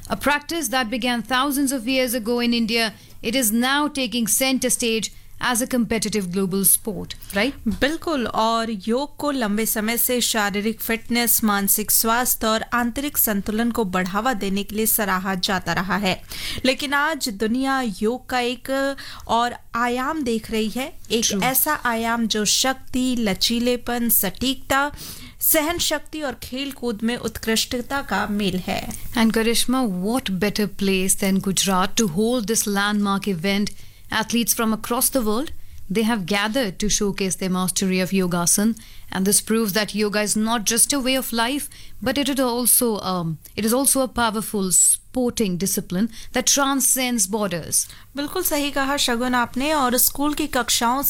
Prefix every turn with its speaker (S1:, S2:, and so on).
S1: A practice that began thousands of years ago in India, it is now taking center stage as a competitive global sport, right?
S2: बिल्कुल, और योग को लंबे समय से शारीरिक फिटनेस, मानसिक स्वास्थ्य और आंतरिक संतुलन को बढ़ावा देने के लिए सराहा जाता रहा है। लेकिन आज दुनिया योग का एक और आयाम देख रही है, एक ऐसा आयाम जो शक्ति, लचीलेपन, सटीकता, सहन शक्ति और खेल कूद में उत्कृष्टता का मेल है।
S1: And Karishma, what better place than Gujarat to hold this landmark event? Athletes from across the world, they have gathered to showcase their mastery of yogasan, and this proves that yoga is not just a way of life, but it is also a powerful sporting discipline that transcends borders.
S2: बिल्कुल सही कहा शगुन आपने, और school की कक्षाओं